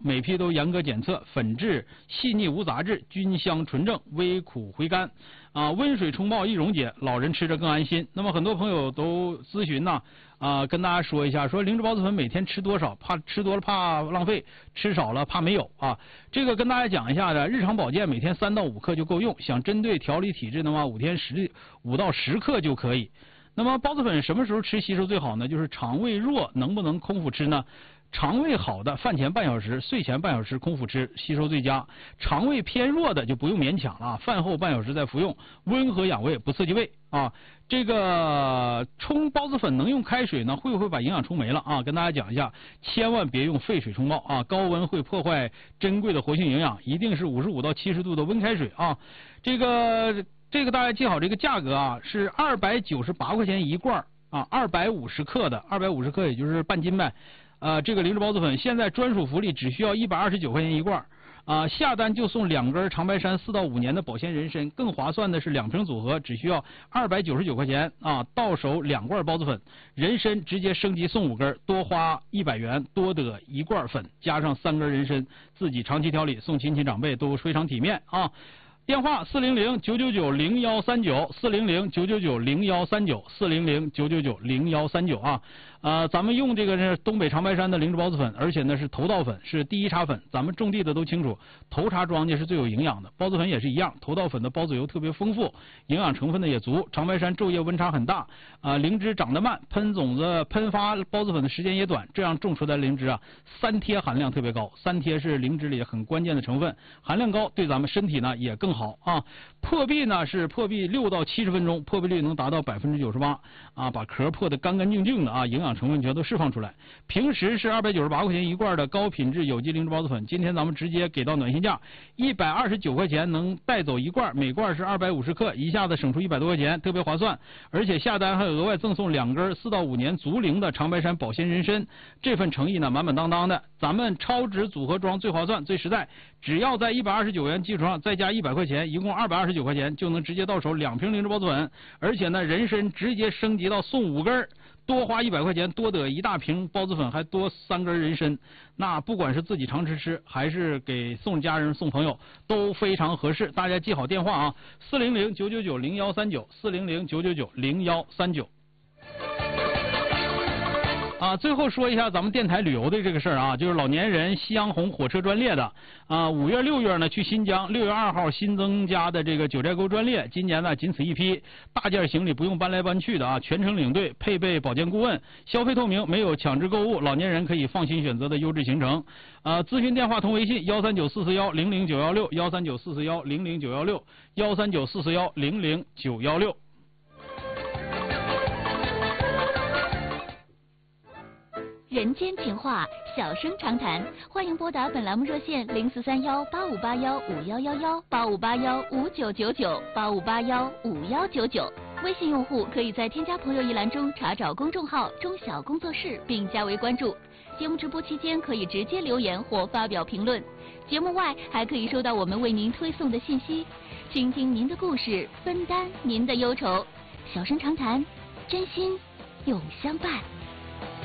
每批都严格检测，粉质细腻无杂质，菌香纯正，微苦回甘，温水冲泡易溶解，老人吃着更安心。那么很多朋友都咨询呢，跟大家说一下，说灵芝孢子粉每天吃多少？怕吃多了怕浪费，吃少了怕没有啊。这个跟大家讲一下的，日常保健每天3到5克就够用。想针对调理体质的话，5到10克就可以。那么孢子粉什么时候吃吸收最好呢？就是肠胃弱能不能空腹吃呢？肠胃好的，饭前半小时、睡前半小时空腹吃，吸收最佳。肠胃偏弱的就不用勉强了，饭后半小时再服用，温和养胃，不刺激胃啊。这个冲孢子粉能用开水呢，会不会把营养冲没了啊？跟大家讲一下，千万别用沸水冲泡啊，高温会破坏珍贵的活性营养，一定是55到70度的温开水啊。这个大家记好，这个价格啊是298块钱一罐啊，250克的，250克也就是半斤呗。这个灵芝孢子粉现在专属福利，只需要129块钱一罐下单就送2根长白山4到5年的保鲜人参，更划算的是2瓶组合，只需要299块钱到手2罐孢子粉，人参直接升级送5根，多花100元多得1罐粉，加上3根人参，自己长期调理送亲戚长辈都非常体面啊。电话400-999-0139，400-999-0139，400-999-0139咱们用这个是东北长白山的灵芝孢子粉，而且呢是头道粉，是第一茬粉。咱们种地的都清楚，头茬庄稼是最有营养的。孢子粉也是一样，头道粉的孢子油特别丰富，营养成分呢也足。长白山昼夜温差很大，灵芝长得慢，喷种子喷发孢子粉的时间也短，这样种出来的灵芝三萜含量特别高。三萜是灵芝里很关键的成分，含量高，对咱们身体呢也更好啊。破壁呢是破壁6到70分钟，破壁率能达到98%把壳破得干干净净的营养成分全都释放出来。平时是298块钱一罐的高品质有机灵芝孢子粉，今天咱们直接给到暖心价，129块钱能带走一罐，每罐是250克，一下子省出100多块钱，特别划算。而且下单还额外赠送2根4到5年足龄的长白山保鲜人参，这份诚意呢满满当当的。咱们超值组合装最划算最实在，只要在129元基础上再加100块钱，一共229块钱就能直接到手2瓶灵芝孢子粉，而且呢人参直接升级到送5根，多花100块钱多得1大瓶孢子粉，还多3根人参。那不管是自己常吃还是给送家人送朋友都非常合适。大家记好电话400-999-0139，400-999-0139。最后说一下咱们电台旅游的这个事儿就是老年人夕阳红火车专列的5月6月呢去新疆，6月2号新增加的这个九寨沟专列，今年呢仅此一批，大件行李不用搬来搬去的全程领队，配备保健顾问，消费透明，没有强制购物，老年人可以放心选择的优质行程。咨询电话同微信139-441-00916，139-441-00916，139-441-00916。 人间情话，小声长谈，欢迎拨打本栏目热线0431-8581-5111，8581-5999，8581-5199。微信用户可以在添加朋友一栏中查找公众号中小工作室并加为关注。节目直播期间可以直接留言或发表评论，节目外还可以收到我们为您推送的信息，倾听您的故事，分担您的忧愁。小声长谈，真心永相伴。